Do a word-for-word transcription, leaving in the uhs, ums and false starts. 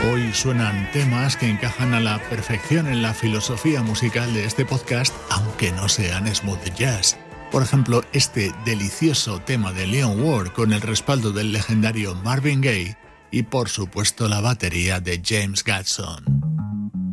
Hoy suenan temas que encajan a la perfección en la filosofía musical de este podcast, aunque no sean smooth jazz. Por ejemplo, este delicioso tema de Leon Ward con el respaldo del legendario Marvin Gaye y por supuesto la batería de James Gadson.